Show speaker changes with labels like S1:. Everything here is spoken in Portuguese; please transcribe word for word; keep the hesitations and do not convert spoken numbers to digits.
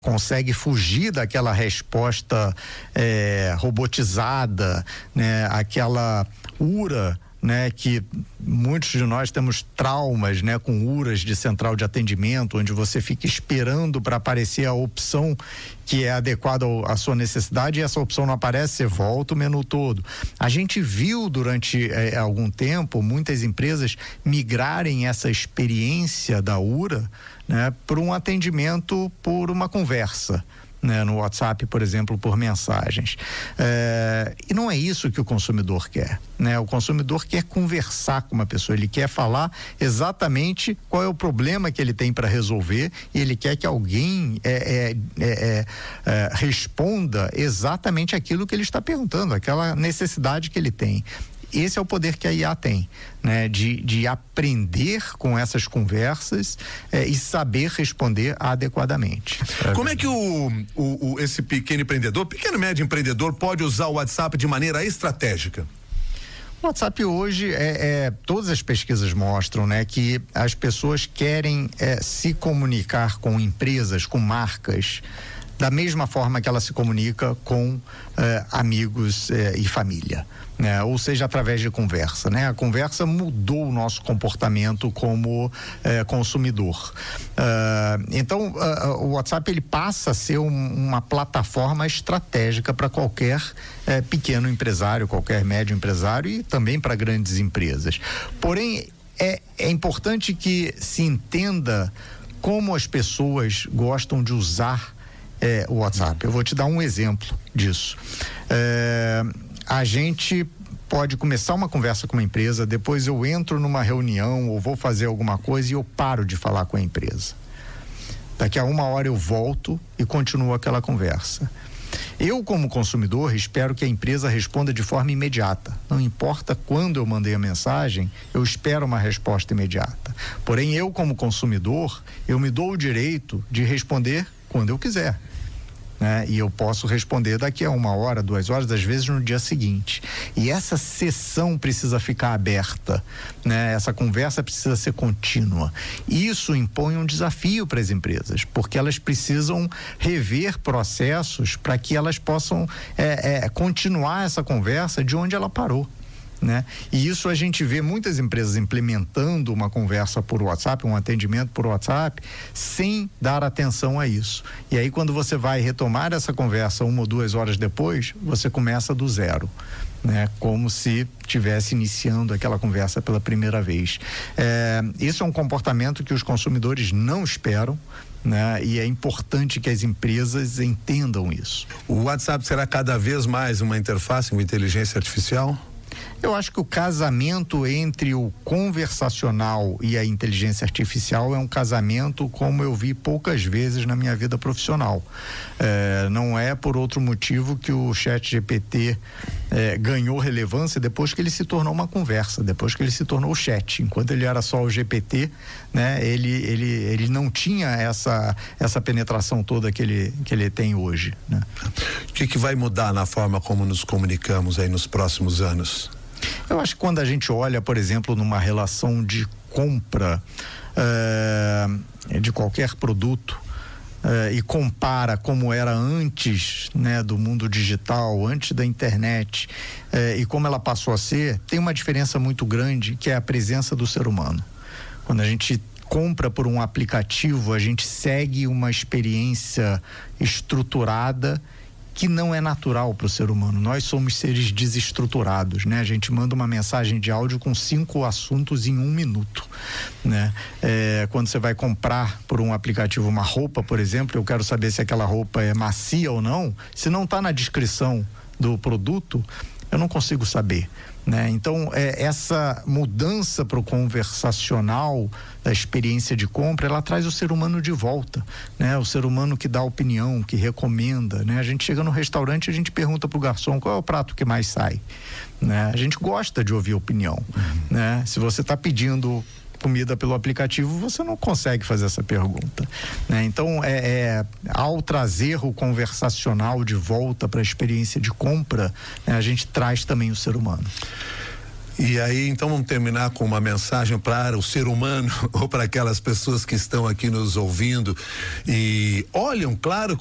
S1: consegue fugir daquela resposta é, robotizada, né? Aquela ura, né? Que muitos de nós temos traumas, né? Com uras de central de atendimento, onde você fica esperando para aparecer a opção que é adequada à sua necessidade e essa opção não aparece, você volta o menu todo. A gente viu durante eh, algum tempo muitas empresas migrarem essa experiência da ura, né? Para um atendimento por uma conversa, né, no WhatsApp, por exemplo, por mensagens. É, e não é isso que o consumidor quer, né? O consumidor quer conversar com uma pessoa, ele quer falar exatamente qual é o problema que ele tem para resolver e ele quer que alguém é, é, é, é, responda exatamente aquilo que ele está perguntando, aquela necessidade que ele tem. Esse é o poder que a I A tem, né? De, de aprender com essas conversas eh, e saber responder adequadamente.
S2: Como é que o, o, o esse pequeno empreendedor, pequeno e médio empreendedor pode usar o WhatsApp de maneira estratégica?
S1: O WhatsApp hoje, é, é, todas as pesquisas mostram, né, que as pessoas querem é, se comunicar com empresas, com marcas, da mesma forma que ela se comunica com eh, amigos eh, e família, né? Ou seja, através de conversa, né? A conversa mudou o nosso comportamento como eh, consumidor. Uh, então, uh, o WhatsApp ele passa a ser um, uma plataforma estratégica para qualquer eh, pequeno empresário, qualquer médio empresário e também para grandes empresas. Porém, é, é importante que se entenda como as pessoas gostam de usar É, o WhatsApp. Eu vou te dar um exemplo disso. É, a gente pode começar uma conversa com uma empresa, depois eu entro numa reunião ou vou fazer alguma coisa e eu paro de falar com a empresa. Daqui a uma hora eu volto e continuo aquela conversa. Eu, como consumidor, espero que a empresa responda de forma imediata. Não importa quando eu mandei a mensagem, eu espero uma resposta imediata. Porém, eu, como consumidor, eu me dou o direito de responder quando eu quiser, né? E eu posso responder daqui a uma hora, duas horas, às vezes no dia seguinte. E essa sessão precisa ficar aberta, né? Essa conversa precisa ser contínua. Isso impõe um desafio para as empresas, porque elas precisam rever processos para que elas possam é, é, continuar essa conversa de onde ela parou, né? E isso a gente vê muitas empresas implementando uma conversa por WhatsApp, um atendimento por WhatsApp, sem dar atenção a isso. E aí, quando você vai retomar essa conversa uma ou duas horas depois, você começa do zero, né? Como se estivesse iniciando aquela conversa pela primeira vez. É, isso é um comportamento que os consumidores não esperam, né? E é importante que as empresas entendam isso.
S2: O WhatsApp será cada vez mais uma interface com inteligência artificial?
S1: Eu acho que o casamento entre o conversacional e a inteligência artificial é um casamento como eu vi poucas vezes na minha vida profissional. É, não é por outro motivo que o ChatGPT é, ganhou relevância depois que ele se tornou uma conversa, depois que ele se tornou o chat. Enquanto ele era só o G P T, né, ele, ele, ele não tinha essa, essa penetração toda que ele, que ele tem hoje, né?
S2: O que, que vai mudar na forma como nos comunicamos aí nos próximos anos?
S1: Eu acho que quando a gente olha, por exemplo, numa relação de compra uh, de qualquer produto uh, e compara como era antes, né, do mundo digital, antes da internet, uh, e como ela passou a ser, tem uma diferença muito grande, que é a presença do ser humano. Quando a gente compra por um aplicativo, a gente segue uma experiência estruturada que não é natural para o ser humano. Nós somos seres desestruturados, né? A gente manda uma mensagem de áudio com cinco assuntos em um minuto, né? É, quando você vai comprar por um aplicativo uma roupa, por exemplo, eu quero saber se aquela roupa é macia ou não. Se não está na descrição do produto, eu não consigo saber, né? Então, é, essa mudança para o conversacional da experiência de compra, ela traz o ser humano de volta, né? O ser humano que dá opinião, que recomenda, né? A gente chega no restaurante e a gente pergunta pro garçom qual é o prato que mais sai, né? A gente gosta de ouvir opinião, uhum. né? Se você está pedindo comida pelo aplicativo, você não consegue fazer essa pergunta, né? Então, é, é, ao trazer o conversacional de volta para a experiência de compra, né, a gente traz também o ser humano.
S2: E aí, então, vamos terminar com uma mensagem para o ser humano ou para aquelas pessoas que estão aqui nos ouvindo e olham, claro,